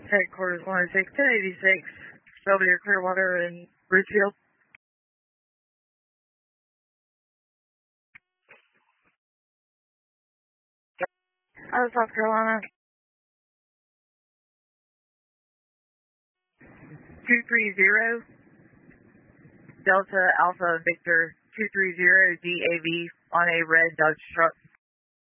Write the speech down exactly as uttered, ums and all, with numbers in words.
Headquarters one oh six, ten eighty-six, Belvedere, Clearwater, and Ridgefield. Out of South Carolina. two three zero, Delta Alpha Victor two three zero D A V on a red Dodge truck.